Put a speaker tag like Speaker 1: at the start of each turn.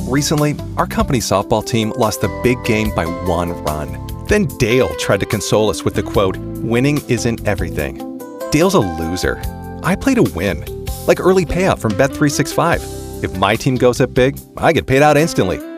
Speaker 1: Recently, our company softball team lost the big game by 1 run. Then Dale tried to console us with the quote, "Winning isn't everything." Dale's a loser. I play to win, like early payout from Bet365. If my team goes up big, I get paid out instantly.